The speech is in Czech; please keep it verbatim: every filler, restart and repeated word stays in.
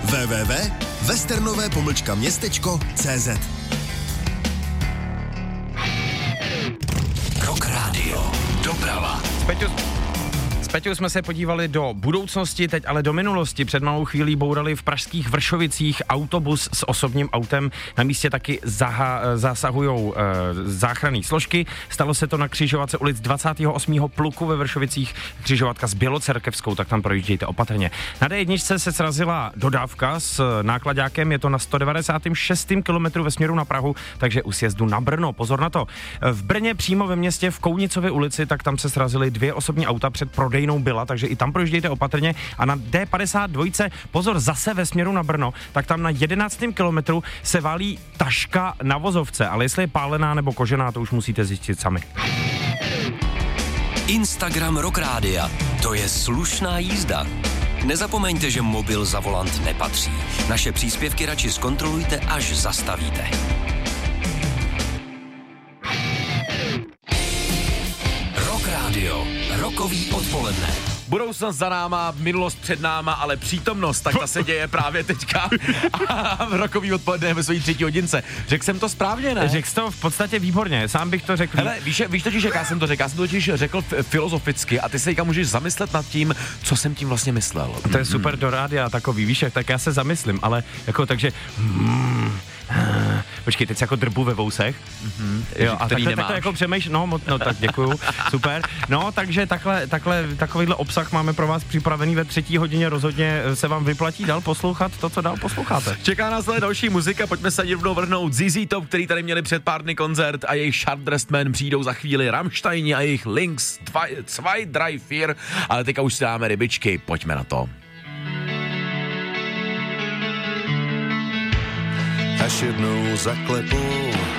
w w w tečka westernové pomlčka městečko tečka cé zet. Rock Radio. Doprava. Peťu, s Peťou jsme se podívali do budoucnosti, teď ale do minulosti. Před malou chvílí bourali v pražských Vršovicích autobus s osobním autem. Na místě taky zaha, zásahujou e, záchranné složky. Stalo se to na křižovatce ulic dvacátého osmého pluku ve Vršovicích, křižovatka s Bělocerkevskou, tak tam projíždějte opatrně. Na dé jedna se srazila dodávka s nákladákem, je to na sto devadesát šest kilometrů ve směru na Prahu, takže u sjezdu na Brno. Pozor na to. V Brně přímo ve městě v Kounicově ulici, tak tam se srazily dvě osobní auta před prodejnou Byla, takže i tam projíždějte opatrně. A na dé padesát dva, pozor, zase ve směru na Brno, tak tam na jedenáctém kilometru se válí taška na vozovce, ale jestli je pálená nebo kožená, to už musíte zjistit sami. Instagram Rock Rádia. To je slušná jízda. Nezapomeňte, že mobil za volant nepatří. Naše příspěvky radši zkontrolujte, až zastavíte. Rock Radio. Rokový odpoledne. Budoucnost za náma, minulost před náma, ale přítomnost, tak ta se děje právě teďka a v rokový odpoledne ve svojí třetí hodince. Řekl jsem to správně, ne? Řekl jsi to v podstatě výborně, sám bych to řekl. Hele, víš, víš totiž, jak já jsem to řekl, já jsem to totiž řekl filozoficky a ty se teďka můžeš zamyslet nad tím, co jsem tím vlastně myslel. To je super do rádia takový, víš, jak, tak já se zamyslím, ale jako takže... Hmm, počkej, teď se jako drbu ve vousech. Mm-hmm. Jo, a takhle, takhle jako přemýšlím, no, no tak děkuju, super. No, takže takhle, takhle, takovýhle obsah máme pro vás připravený ve třetí hodině, rozhodně se vám vyplatí dál poslouchat to, co dál posloucháte. Čeká nás ale další muzika, pojďme se rovnou vrhnout Z Z Top, který tady měli před pár dny koncert a jejich Sharp Dressed Man přijdou za chvíli Rammsteini a jejich Links zwei, drei, vier, ale teďka už si dáme rybičky, pojďme na to. Až jednou zaklepu